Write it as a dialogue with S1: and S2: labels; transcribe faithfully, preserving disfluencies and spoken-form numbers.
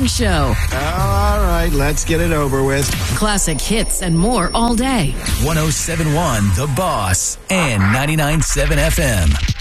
S1: morning show.
S2: All right, let's get it over with.
S1: Classic hits and more all day.
S3: one oh seven point one The Boss and ninety-nine point seven F M.